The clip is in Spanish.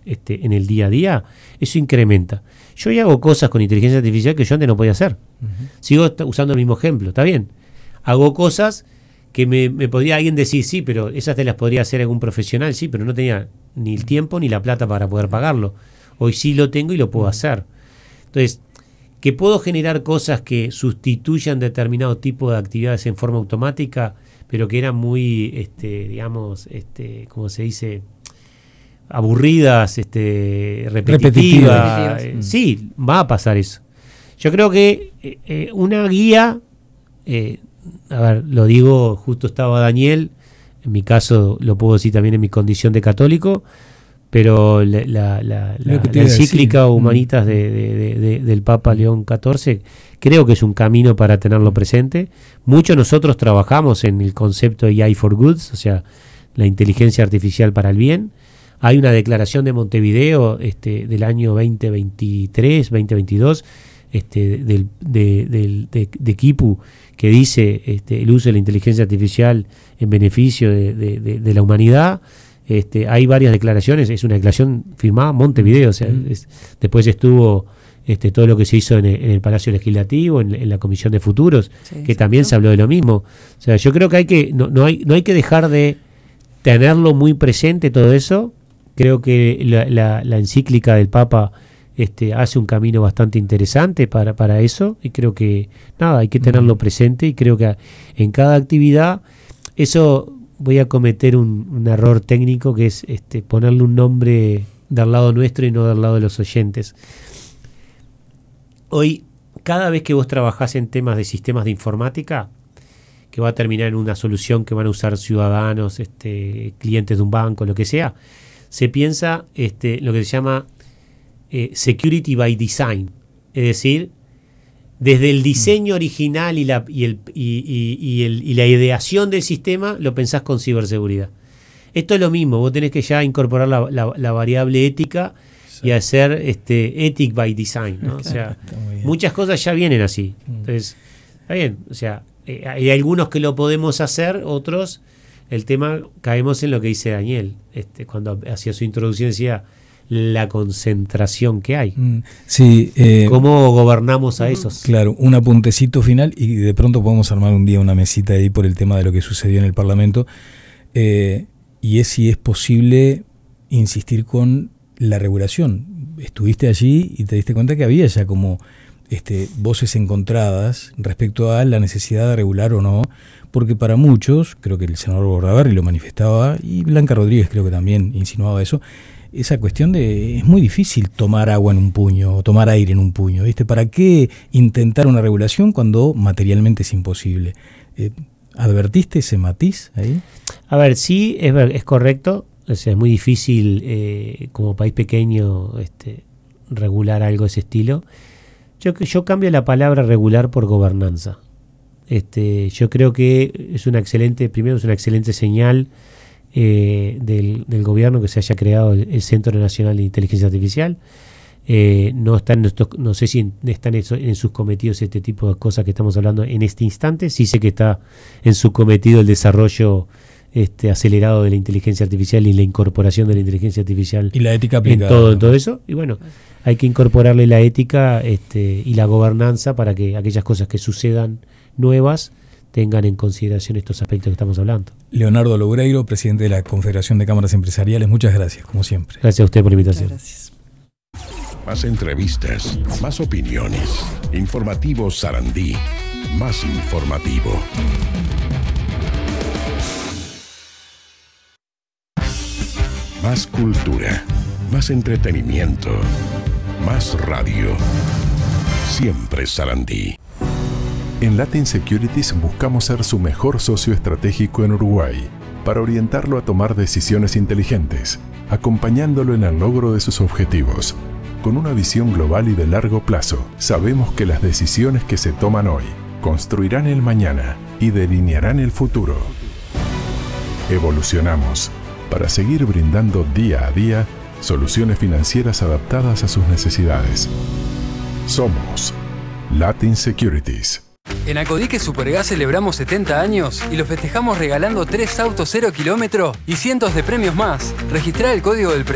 en el día a día, eso incrementa. Yo ya hago cosas con inteligencia artificial que yo antes no podía hacer. Sigo usando el mismo ejemplo, está bien. Hago cosas que me podría alguien decir, sí, pero esas te las podría hacer algún profesional, sí, pero no tenía ni el tiempo ni la plata para poder pagarlo. Hoy sí lo tengo y lo puedo hacer. Entonces, que puedo generar cosas que sustituyan determinado tipo de actividades en forma automática, pero que eran muy, digamos, ¿cómo se dice? Aburridas, repetitivas. Sí, va a pasar eso. Yo creo que una guía, a ver, lo digo, justo estaba Daniel, en mi caso lo puedo decir también en mi condición de católico, pero la encíclica Humanitas del Papa León XIV creo que es un camino para tenerlo presente. Muchos nosotros trabajamos en el concepto de AI for Goods, o sea, la inteligencia artificial para el bien. Hay una declaración de Montevideo del año 2023, 2022, de Kipu, que dice el uso de la inteligencia artificial en beneficio de la humanidad. Hay varias declaraciones, es una declaración firmada en Montevideo, o sea, después estuvo todo lo que se hizo en el Palacio Legislativo, en la Comisión de Futuros, sí, que también se habló de lo mismo. O sea, yo creo que no hay que dejar de tenerlo muy presente todo eso. Creo que la encíclica del Papa hace un camino bastante interesante para eso, y creo que hay que tenerlo presente, y creo que en cada actividad eso. Voy a cometer un error técnico, que es ponerle un nombre del lado nuestro y no del lado de los oyentes. Hoy, cada vez que vos trabajás en temas de sistemas de informática, que va a terminar en una solución que van a usar ciudadanos, clientes de un banco, lo que sea, se piensa lo que se llama security by design, es decir, desde el diseño original y la ideación del sistema lo pensás con ciberseguridad. Esto es lo mismo, vos tenés que ya incorporar la variable ética, sí, y hacer ethic by design, ¿no? O sea, muchas cosas ya vienen así. Entonces, está bien, o sea, hay algunos que lo podemos hacer, otros, el tema, caemos en lo que dice Daniel, cuando hacía su introducción decía la concentración que hay. Sí, ¿cómo gobernamos a esos? Claro, un apuntecito final, y de pronto podemos armar un día una mesita ahí por el tema de lo que sucedió en el Parlamento, y es si es posible insistir con la regulación. Estuviste allí y te diste cuenta que había ya como voces encontradas respecto a la necesidad de regular o no, porque para muchos, creo que el senador Bordaberry lo manifestaba, y Blanca Rodríguez creo que también insinuaba eso, esa cuestión de es muy difícil tomar agua en un puño o tomar aire en un puño, ¿viste? ¿Para qué intentar una regulación cuando materialmente es imposible? ¿Advertiste ese matiz ahí? A ver, sí, es correcto. O sea, es muy difícil como país pequeño regular algo de ese estilo. Yo cambio la palabra regular por gobernanza. Yo creo que es una excelente señal del gobierno que se haya creado el Centro Nacional de Inteligencia Artificial. No sé si están en sus cometidos este tipo de cosas que estamos hablando en este instante. Sí sé que está en su cometido el desarrollo acelerado de la inteligencia artificial y la incorporación de la inteligencia artificial y la ética aplicada en todo eso. Y bueno, hay que incorporarle la ética y la gobernanza para que aquellas cosas que sucedan nuevas tengan en consideración estos aspectos que estamos hablando. Leonardo Loureiro, presidente de la Confederación de Cámaras Empresariales, muchas gracias, como siempre. Gracias a usted por la invitación. Gracias. Más entrevistas, más opiniones. Informativo Sarandí, más informativo. Más cultura, más entretenimiento, más radio. Siempre Sarandí. En Latin Securities buscamos ser su mejor socio estratégico en Uruguay para orientarlo a tomar decisiones inteligentes, acompañándolo en el logro de sus objetivos. Con una visión global y de largo plazo, sabemos que las decisiones que se toman hoy construirán el mañana y delinearán el futuro. Evolucionamos para seguir brindando día a día soluciones financieras adaptadas a sus necesidades. Somos Latin Securities. En Acodique Supergas celebramos 70 años y lo festejamos regalando 3 autos 0 kilómetro y cientos de premios más. Registrá el código del